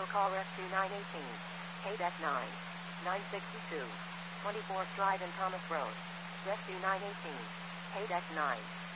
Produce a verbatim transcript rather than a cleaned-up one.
Vehicle call Rescue nine eighteen. K D E C nine. nine sixty-two. twenty-fourth Drive and Thomas Road. Rescue nine eighteen. K D E C nine.